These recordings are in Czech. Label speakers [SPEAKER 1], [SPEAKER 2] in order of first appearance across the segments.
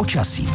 [SPEAKER 1] počasí.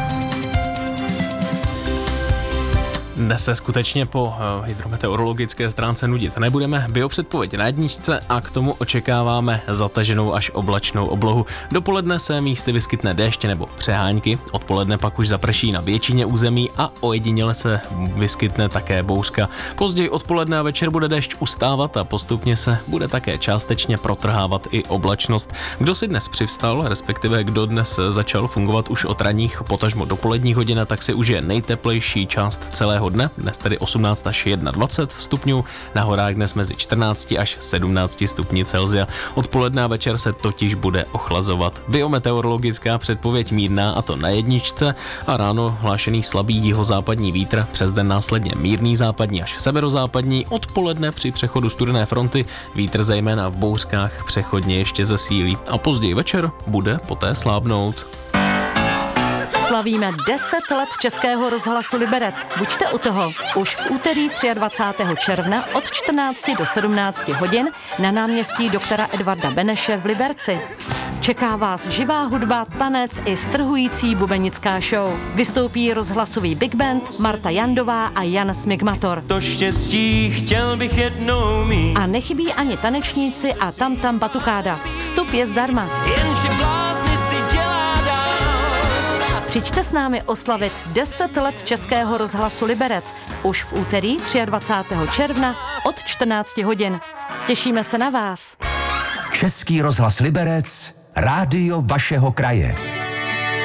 [SPEAKER 2] Dnes se skutečně po hydrometeorologické stránce nudit nebudeme. Biopředpověď na jedničce a k tomu očekáváme zataženou až oblačnou oblohu. Dopoledne se místy vyskytne déšť nebo přehánky, odpoledne pak už zaprší na většině území a ojediněle se vyskytne také bouřka. Později odpoledne a večer bude déšť ustávat a postupně se bude také částečně protrhávat i oblačnost. Kdo si dnes přivstal, respektive kdo dnes začal fungovat už od ranních, potažmo dopoledních hodin, tak si užije nejteplejší část celého dne, dnes tedy 18 až 21 stupňů, na horách dnes mezi 14 až 17 stupni Celsia. Odpoledne a večer se totiž bude ochlazovat. Biometeorologická předpověď mírná, a to na jedničce, a ráno hlášený slabý jihozápadní vítr, přes den následně mírný západní až severozápadní, odpoledne při přechodu studené fronty vítr zejména v bouřkách přechodně ještě zesílí a později večer bude poté slábnout.
[SPEAKER 3] Slavíme 10 let Českého rozhlasu Liberec. Buďte u toho. Už v úterý 23. června od 14 do 17 hodin na náměstí doktora Edvarda Beneše v Liberci. Čeká vás živá hudba, tanec i strhující bubenická show. Vystoupí rozhlasový big band Marta Jandová a Jan Smigmator.
[SPEAKER 4] To štěstí chtěl bych jednou mít.
[SPEAKER 3] A nechybí ani tanečníci a tam batukáda. Vstup je zdarma.
[SPEAKER 4] Jenže blázni si dělá dál.
[SPEAKER 3] Přijďte s námi oslavit 10 let Českého rozhlasu Liberec už v úterý 23. června od 14 hodin. Těšíme se na vás.
[SPEAKER 1] Český rozhlas Liberec, rádio vašeho kraje.